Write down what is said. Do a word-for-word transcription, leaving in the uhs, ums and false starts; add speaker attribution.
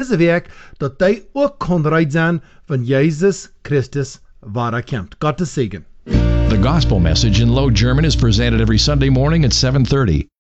Speaker 1: dese werk, dat jy ook kon ryd zijn van Jesus Christus waar hy komt. God te segen.
Speaker 2: The gospel message in Low German is presented every Sunday morning at seven thirty.